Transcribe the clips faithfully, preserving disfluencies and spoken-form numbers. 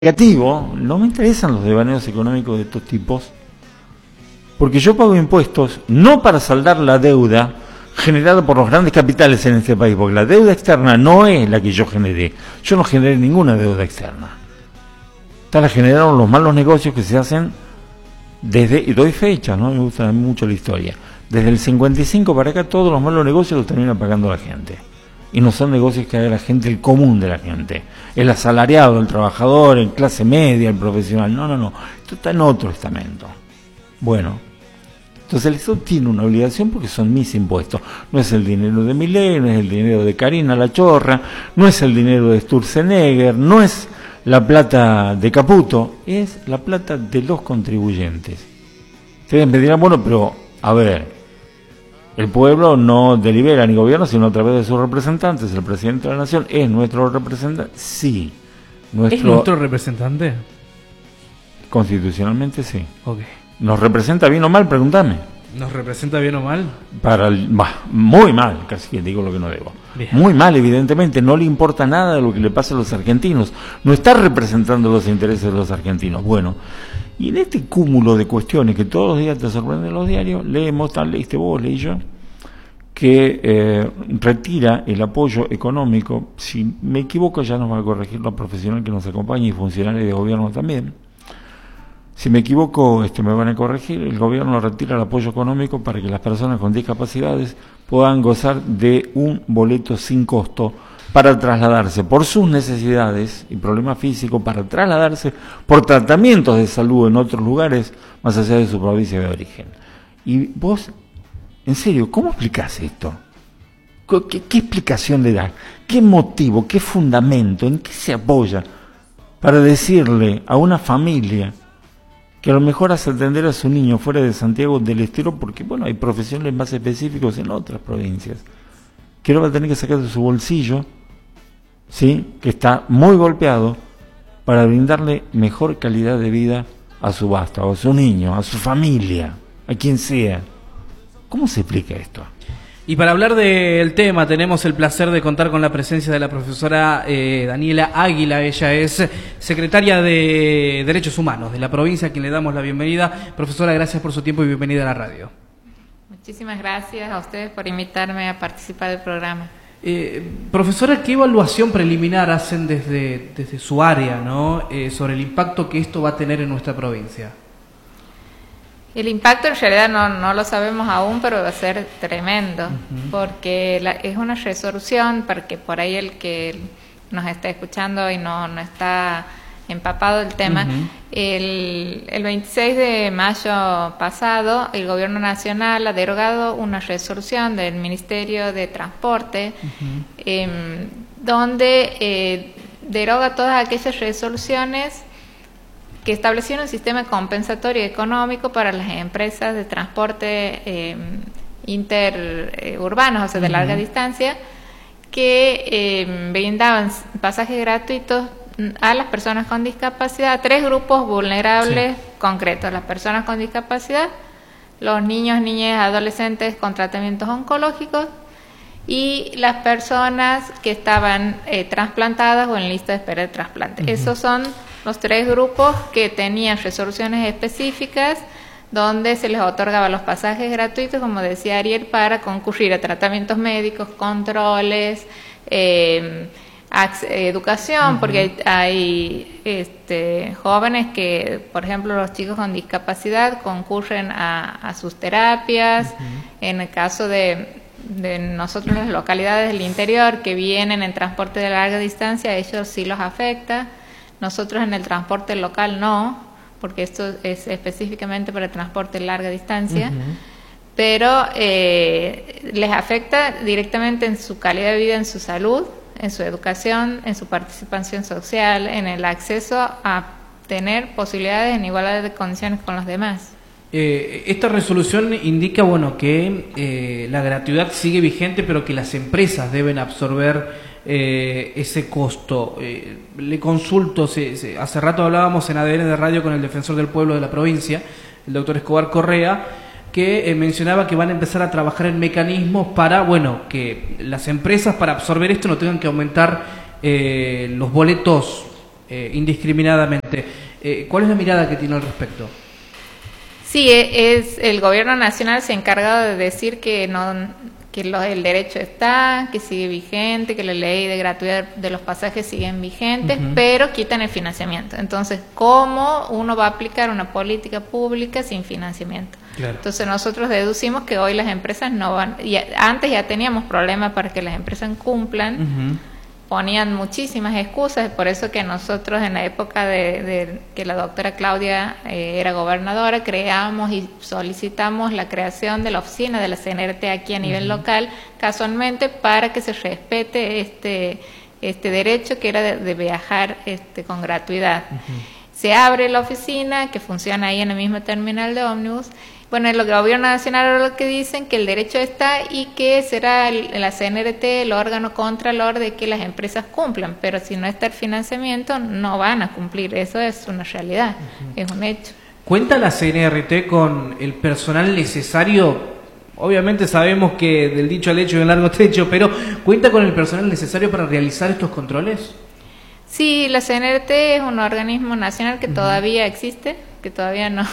negativo, no me interesan los devaneos económicos de estos tipos, porque yo pago impuestos no para saldar la deuda generada por los grandes capitales en este país, porque la deuda externa no es la que yo generé. Yo no generé ninguna deuda externa. Esta la generaron los malos negocios que se hacen desde, y doy fechas, ¿no? Me gusta mucho la historia. Desde el cincuenta y cinco para acá todos los malos negocios los termina pagando la gente. Y no son negocios que haga la gente, el común de la gente. El asalariado, el trabajador, el clase media, el profesional. No, no, no. Esto está en otro estamento. Bueno, entonces el Estado tiene una obligación porque son mis impuestos. No es el dinero de Milei, no es el dinero de Karina La Chorra, no es el dinero de Sturzenegger, no es la plata de Caputo, es la plata de los contribuyentes. Ustedes me dirán, bueno, pero, a ver, el pueblo no delibera ni gobierna, sino a través de sus representantes. El presidente de la Nación es nuestro representante. Sí. Nuestro... ¿Es nuestro representante? Constitucionalmente sí. Okay. ¿Nos representa bien o mal? Pregúntame. ¿Nos representa bien o mal? Para el, bah, muy mal, casi que digo lo que no debo. Bien. Muy mal, evidentemente. No le importa nada de lo que le pasa a los argentinos. No está representando los intereses de los argentinos. Bueno, y en este cúmulo de cuestiones que todos los días te sorprenden los diarios, leemos, tal, leíste vos, leí yo, que eh, retira el apoyo económico. Si me equivoco ya nos va a corregir la profesional que nos acompaña y funcionarios de gobierno también. Si me equivoco, este, me van a corregir. El gobierno retira el apoyo económico para que las personas con discapacidades puedan gozar de un boleto sin costo para trasladarse por sus necesidades y problemas físicos, para trasladarse por tratamientos de salud en otros lugares más allá de su provincia de origen. Y vos, en serio, ¿cómo explicás esto? ¿Qué, qué explicación le das? ¿Qué motivo, qué fundamento, en qué se apoya para decirle a una familia que a lo mejor hace atender a su niño fuera de Santiago del Estero, porque bueno, hay profesionales más específicos en otras provincias, que ahora va a tener que sacar de su bolsillo, ¿sí?, que está muy golpeado, para brindarle mejor calidad de vida a su vástago, a su niño, a su familia, a quien sea? ¿Cómo se explica esto? Y para hablar del tema tenemos el placer de contar con la presencia de la profesora eh, Daniela Águila. Ella es secretaria de Derechos Humanos de la provincia, a quien le damos la bienvenida. Profesora, gracias por su tiempo y bienvenida a la radio. Muchísimas gracias a ustedes por invitarme a participar del programa. Eh, profesora, ¿qué evaluación preliminar hacen desde, desde su área, ¿no? eh, sobre el impacto que esto va a tener en nuestra provincia? El impacto en realidad no, no lo sabemos aún, pero va a ser tremendo, uh-huh. porque la, es una resolución, porque por ahí el que nos está escuchando y no, no está empapado del tema, uh-huh. el, el veintiséis de mayo pasado el Gobierno Nacional ha derogado una resolución del Ministerio de Transporte, uh-huh. eh, donde eh, deroga todas aquellas resoluciones que establecieron un sistema compensatorio económico para las empresas de transporte eh, interurbanos, o sea, de uh-huh. larga distancia, que eh, brindaban pasajes gratuitos a las personas con discapacidad, a tres grupos vulnerables sí. concretos: las personas con discapacidad, los niños, niñas, adolescentes con tratamientos oncológicos y las personas que estaban eh, trasplantadas o en lista de espera de trasplante. Uh-huh. Esos son los tres grupos que tenían resoluciones específicas donde se les otorgaba los pasajes gratuitos, como decía Ariel, para concurrir a tratamientos médicos, controles, eh, educación, uh-huh. porque hay, hay este, jóvenes que, por ejemplo, los chicos con discapacidad concurren a, a sus terapias. Uh-huh. En el caso de, de nosotros, las localidades del interior que vienen en transporte de larga distancia, a ellos sí los afecta. Nosotros en el transporte local no, porque esto es específicamente para el transporte de larga distancia, uh-huh. pero eh, les afecta directamente en su calidad de vida, en su salud, en su educación, en su participación social, en el acceso a tener posibilidades en igualdad de condiciones con los demás. Eh, esta resolución indica, bueno, que eh, la gratuidad sigue vigente, pero que las empresas deben absorber eh, ese costo. Eh, le consulto, se, se, hace rato hablábamos en A D N de Radio con el defensor del pueblo de la provincia, el doctor Escobar Correa, que eh, mencionaba que van a empezar a trabajar en mecanismos para, bueno, que las empresas, para absorber esto, no tengan que aumentar eh, los boletos eh, indiscriminadamente. Eh, ¿Cuál es la mirada que tiene al respecto? Sí, es el gobierno nacional se ha encargado de decir que no que lo, el derecho está, que sigue vigente, que la ley de gratuidad de los pasajes siguen vigentes, uh-huh. pero quitan el financiamiento. Entonces, ¿cómo uno va a aplicar una política pública sin financiamiento? Claro. Entonces, nosotros deducimos que hoy las empresas no van, y antes ya teníamos problemas para que las empresas cumplan, uh-huh. ponían muchísimas excusas, por eso que nosotros en la época de, de que la doctora Claudia eh, era gobernadora, creamos y solicitamos la creación de la oficina de la C N R T aquí a nivel uh-huh. local, casualmente para que se respete este, este derecho que era de, de viajar este, con gratuidad. Uh-huh. Se abre la oficina que funciona ahí en el mismo terminal de ómnibus. Bueno, en lo que el gobierno nacional ahora lo que dicen que el derecho está y que será el, la C N R T el órgano contralor de que las empresas cumplan, pero si no está el financiamiento no van a cumplir, eso es una realidad, uh-huh. es un hecho. ¿Cuenta la C N R T con el personal necesario? Obviamente sabemos que del dicho al hecho hay un largo trecho, pero ¿cuenta con el personal necesario para realizar estos controles? Sí, la C N R T es un organismo nacional que uh-huh. todavía existe, que todavía no...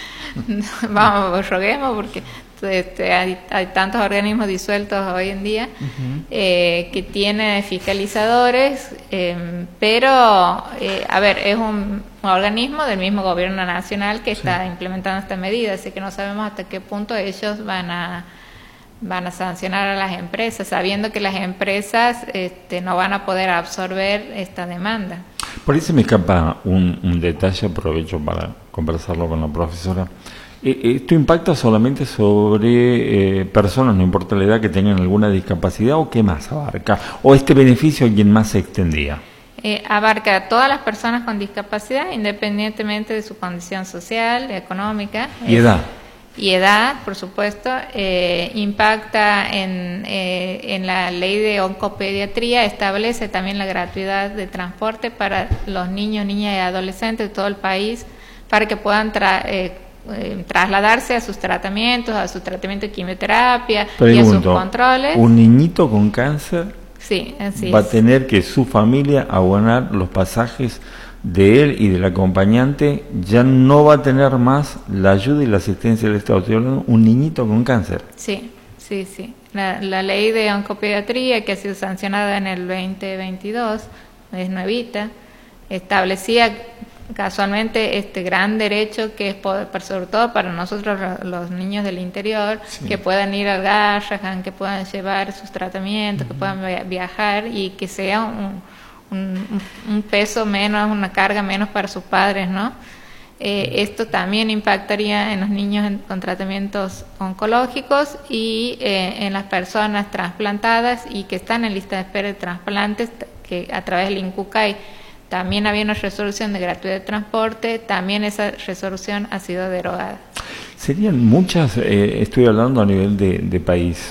Vamos, roguemos porque este, hay, hay tantos organismos disueltos hoy en día uh-huh. eh, que tiene fiscalizadores, eh, pero eh, a ver, es un, un organismo del mismo gobierno nacional que sí. está implementando esta medida, así que no sabemos hasta qué punto ellos van a van a sancionar a las empresas, sabiendo que las empresas este, no van a poder absorber esta demanda. Por ahí se me escapa un, un detalle, aprovecho para conversarlo con la profesora. ¿Esto impacta solamente sobre eh, personas, no importa la edad, que tengan alguna discapacidad, o qué más abarca? ¿O este beneficio a quién más se extendía? Eh, abarca a todas las personas con discapacidad, independientemente de su condición social, económica. ¿Y edad? Y edad, por supuesto, eh, impacta en, eh, en la ley de oncopediatría, establece también la gratuidad de transporte para los niños, niñas y adolescentes de todo el país, para que puedan tra eh, eh, trasladarse a sus tratamientos, a su tratamiento de quimioterapia Pregunto, y a sus controles. ¿Un niñito con cáncer sí, así va es. a tener que su familia abonar los pasajes de él y del acompañante? Ya no va a tener más la ayuda y la asistencia del Estado. Estoy hablando de un niñito con cáncer. Sí, sí, sí. La, la ley de oncopediatría, que ha sido sancionada en el veinte veintidós, es nuevita, establecía casualmente este gran derecho que es poder, sobre todo para nosotros los niños del interior, sí. que puedan ir al Garrahan, que puedan llevar sus tratamientos, uh-huh. que puedan viajar y que sea un Un, un peso menos, una carga menos para sus padres, ¿no? Eh, esto también impactaría en los niños en, con tratamientos oncológicos y eh, en las personas trasplantadas y que están en lista de espera de trasplantes, que a través del INCUCAI también había una resolución de gratuidad de transporte, también esa resolución ha sido derogada. Serían muchas, eh, estoy hablando a nivel de, de país,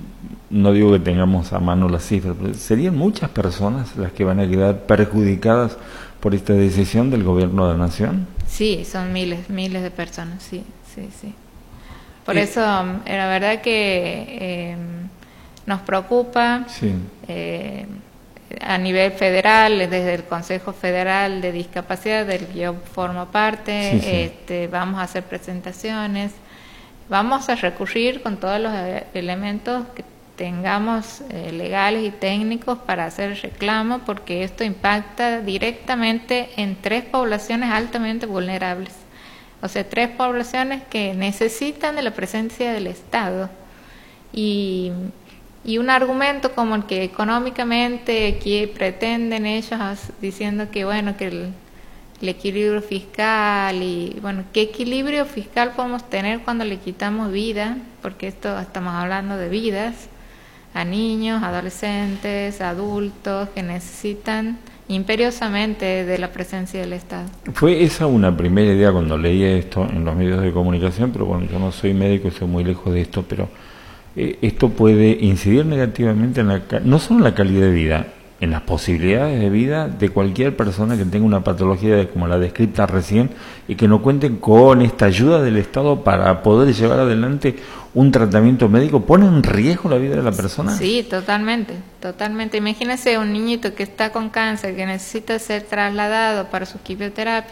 no digo que tengamos a mano las cifras, pero serían muchas personas las que van a quedar perjudicadas por esta decisión del gobierno de la nación. Sí, son miles, miles de personas, sí, sí, sí. Por eh, eso, la verdad que eh, nos preocupa sí. eh, a nivel federal, desde el Consejo Federal de Discapacidad, del que yo formo parte, sí, sí. Este, vamos a hacer presentaciones, vamos a recurrir con todos los elementos que tengamos eh, legales y técnicos para hacer el reclamo, porque esto impacta directamente en tres poblaciones altamente vulnerables, o sea, tres poblaciones que necesitan de la presencia del Estado, y, y un argumento como el que económicamente que pretenden ellos diciendo que bueno, que el, el equilibrio fiscal, y bueno, ¿qué equilibrio fiscal podemos tener cuando le quitamos vida? Porque esto estamos hablando de vidas a niños, adolescentes, adultos que necesitan imperiosamente de la presencia del Estado. Fue esa una primera idea cuando leía esto en los medios de comunicación, pero bueno, yo no soy médico, estoy muy lejos de esto, pero eh, esto puede incidir negativamente en la, no solo en la calidad de vida, en las posibilidades de vida de cualquier persona que tenga una patología como la descrita recién y que no cuenten con esta ayuda del Estado para poder llevar adelante un tratamiento médico. ¿Pone en riesgo la vida de la persona? Sí, totalmente, totalmente. Imagínese un niñito que está con cáncer, que necesita ser trasladado para su quimioterapia,